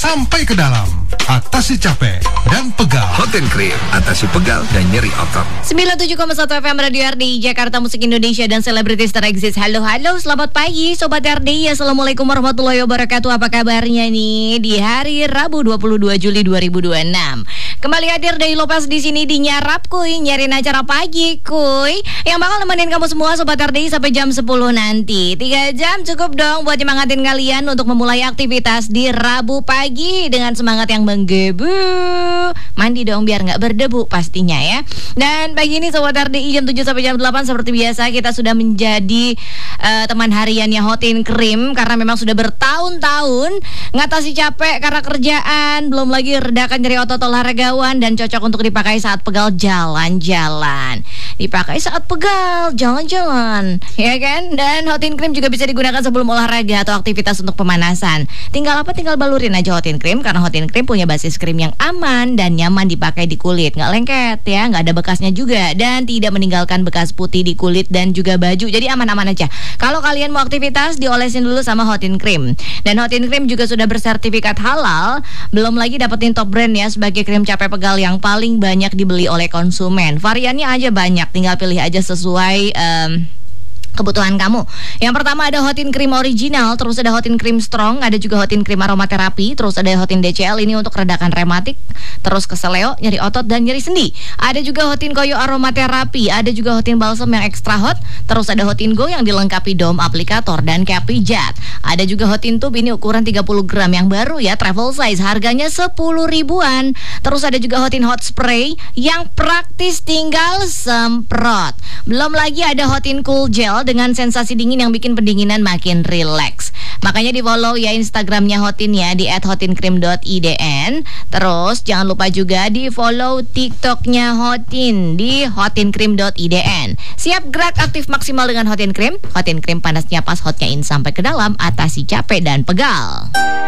sampai ke dalam. Atasi capek dan pegal. Hotin Cream, atasi pegal dan nyeri otot. 97,1 FM Radio RDI Jakarta, Musik Indonesia dan selebritis tereksis. Halo, selamat pagi Sobat RDI. Assalamualaikum warahmatullahi wabarakatuh. Apa kabarnya nih di hari Rabu 22 Juli 2026? Kembali hadir Day Lopez di sini di Nyarap Kuy, nyariin acara pagi kuy, yang bakal nemenin kamu semua Sobat RDI sampai jam 10 nanti. 3 jam cukup dong buat nyemangatin kalian untuk memulai aktivitas di Rabu pagi dengan semangat yang menggebu. Mandi dong biar nggak berdebu pastinya ya. Dan pagi ini Sobat RDI jam 7 sampai jam 8 seperti biasa kita sudah menjadi teman hariannya Hotin Cream, karena memang sudah bertahun-tahun ngatasi capek karena kerjaan, belum lagi redakan nyeri otot olahragawan, dan cocok untuk dipakai saat pegal jalan-jalan. Dipakai saat pegal jalan-jalan, ya kan? Dan Hotin Cream juga bisa digunakan sebelum olahraga atau aktivitas untuk pemanasan. Tinggal balurin aja Hotin Cream, karena Hotin Cream punya basis krim yang aman dan nyaman dipakai di kulit, nggak lengket ya, nggak ada bekasnya juga, dan tidak meninggalkan bekas putih di kulit dan juga baju. Jadi aman-aman aja. Kalau kalian mau aktivitas, diolesin dulu sama Hotin Cream. Dan Hotin Cream juga sudah bersertifikat halal. Belum lagi dapetin top brand ya sebagai krim capek pegal yang paling banyak dibeli oleh konsumen. Variannya aja banyak, tinggal pilih aja sesuai kebutuhan kamu. Yang pertama ada Hotin Cream Original, terus ada Hotin Cream Strong, ada juga Hotin Cream Aromaterapi, terus ada Hotin DCL ini untuk redakan rematik, terus keseleo, nyeri otot dan nyeri sendi. Ada juga Hotin Koyo Aromaterapi, ada juga Hotin Balsam yang extra hot, terus ada Hotin Go yang dilengkapi dome aplikator dan cap pijat. Ada juga Hotin Tube ini ukuran 30 gram yang baru ya, travel size, harganya 10 ribuan. Terus ada juga Hotin Hot Spray yang praktis tinggal semprot. Belum lagi ada Hotin Cool Gel dengan sensasi dingin yang bikin pendinginan makin rileks. Makanya di follow ya Instagramnya Hotin ya di @hotincream.idn. Terus jangan lupa juga di follow TikToknya Hotin di hotincream.idn. Siap gerak aktif maksimal dengan Hotin Cream. Hotin Cream panasnya pas, hotnya in sampai ke dalam, atasi capek dan pegal.